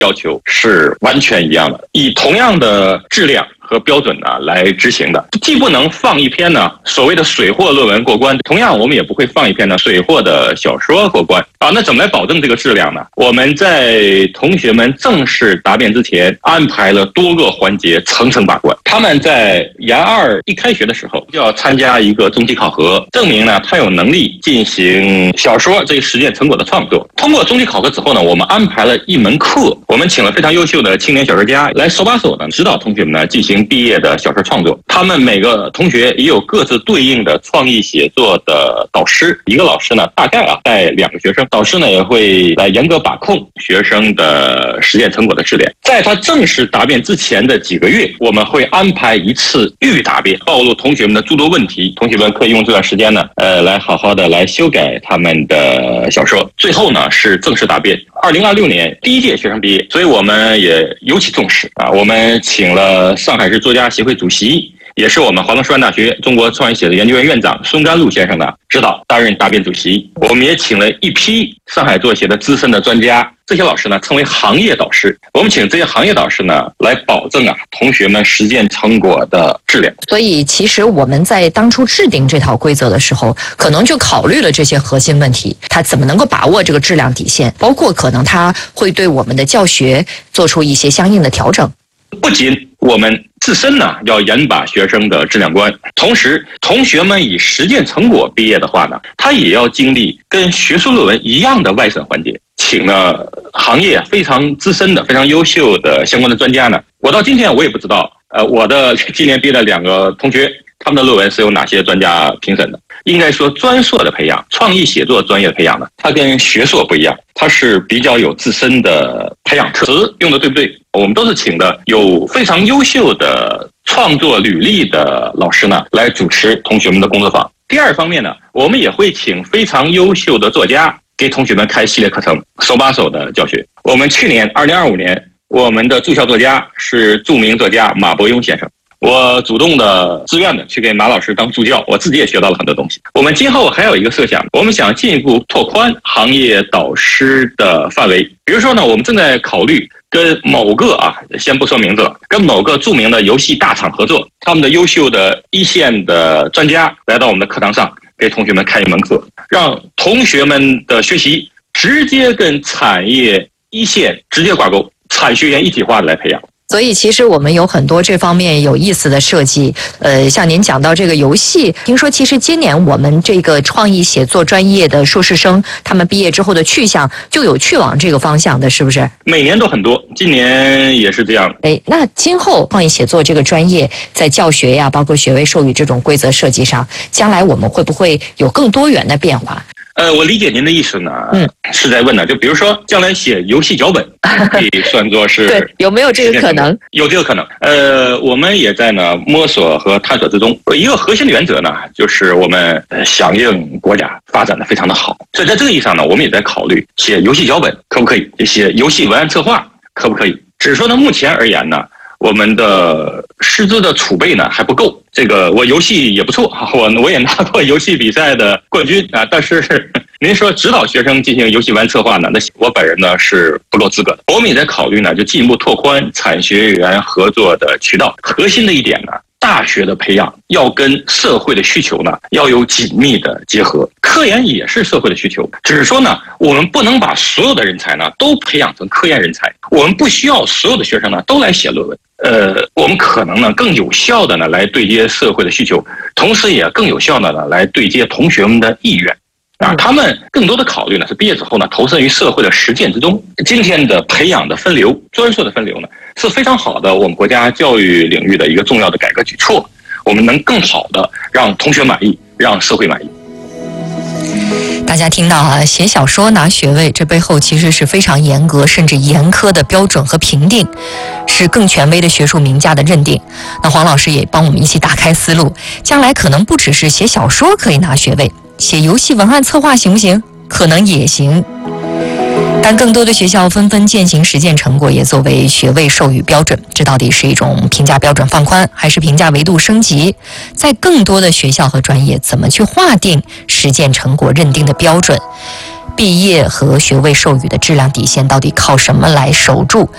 要求是完全一样的，以同样的质量和标准呢来执行的，既不能放一篇呢所谓的水货论文过关，同样我们也不会放一篇呢水货的小说过关啊。那怎么来保证这个质量呢？我们在同学们正式答辩之前安排了多个环节层层把关。他们在研二一开学的时候就要参加一个中期考核，证明呢他有能力进行小说这一实践成果的创作。通过中期考核之后呢，我们安排了一门课，我们请了非常优秀的青年小说家来手把手的指导同学们呢进行毕业的小说创作。他们每个同学也有各自对应的创意写作的导师，一个老师呢大概带2个学生，导师呢也会来严格把控学生的实践成果的质量。在他正式答辩之前的几个月，我们会安排一次预答辩，暴露同学们的诸多问题，同学们可以用这段时间呢来好好的来修改他们的小说。最后呢是正式答辩。2026年第1届学生毕业，所以我们也尤其重视啊。我们请了上海市作家协会主席，也是我们华东师范大学中国创意写作研究院院长孙甘露先生的指导担任答辩主席。我们也请了一批上海作协的资深的专家，这些老师呢称为行业导师。我们请这些行业导师呢来保证同学们实践成果的质量。 所以其实我们在当初制定这套规则的时候，可能就考虑了这些核心问题，他怎么能够把握这个质量底线，包括可能他会对我们的教学做出一些相应的调整。 不仅我们自身呢要严把学生的质量关，同时同学们以实践成果毕业的话呢，他也要经历跟学术论文一样的外审环节，请了行业非常资深的非常优秀的相关的专家呢。我到今天我也不知道我的今年毕业的2个同学他们的论文是由哪些专家评审的。应该说专硕的培养，创意写作专业的培养呢，它跟学硕不一样，它是比较有自身的培养特质。用的对不对？我们都是请的有非常优秀的创作履历的老师呢来主持同学们的工作坊。第二方面呢，我们也会请非常优秀的作家给同学们开系列课程，手把手的教学。我们去年2025年，我们的驻校作家是著名作家马伯庸先生。我主动的自愿的去给马老师当助教，我自己也学到了很多东西。我们今后还有一个设想，我们想进一步拓宽行业导师的范围。比如说呢，我们正在考虑跟某个先不说名字了，跟某个著名的游戏大厂合作，他们的优秀的一线的专家来到我们的课堂上，给同学们开一门课，让同学们的学习直接跟产业一线直接挂钩，产学研一体化的来培养。 所以其实我们有很多这方面有意思的设计，像您讲到这个游戏，听说其实今年我们这个创意写作专业的硕士生，他们毕业之后的去向就有去往这个方向的，是不是？ 每年都很多，今年也是这样。 那今后创意写作这个专业在教学呀，包括学位授予这种规则设计上，将来我们会不会有更多元的变化？ 我理解您的意思呢，是在问呢，就比如说将来写游戏脚本，可以算作是对，有没有这个可能？ 有这个可能。我们也在呢摸索和探索之中。一个核心的原则呢，就是我们响应国家发展的非常的好，所以在这个意义上呢，我们也在考虑写游戏脚本可不可以，写游戏文案策划可不可以。只是说呢，目前而言呢，我们的师资的储备呢还不够。这个我游戏也不错，我也拿过游戏比赛的冠军啊，但是您说指导学生进行游戏文案策划呢，那我本人呢是不够资格的。我们也在考虑呢，就进一步拓宽产学研合作的渠道。核心的一点呢，大学的培养要跟社会的需求呢要有紧密的结合，科研也是社会的需求，只是说呢，我们不能把所有的人才呢都培养成科研人才，我们不需要所有的学生呢都来写论文。我们可能呢更有效的呢来对接社会的需求，同时也更有效的呢来对接同学们的意愿。他们更多的考虑呢是毕业之后呢投身于社会的实践之中。今天的培养的分流，专硕的分流呢是非常好的我们国家教育领域的一个重要的改革举措。我们能更好的让同学满意，让社会满意。 大家听到写小说拿学位，这背后其实是非常严格甚至严苛的标准和评定，是更权威的学术名家的认定。那黄老师也帮我们一起打开思路，将来可能不只是写小说可以拿学位，写游戏文案策划行不行？可能也行。但更多的学校纷纷践行实践成果，也作为学位授予标准。这到底是一种评价标准放宽，还是评价维度升级？在更多的学校和专业，怎么去划定实践成果认定的标准？ 毕业和学位授予的质量底线到底靠什么来守住？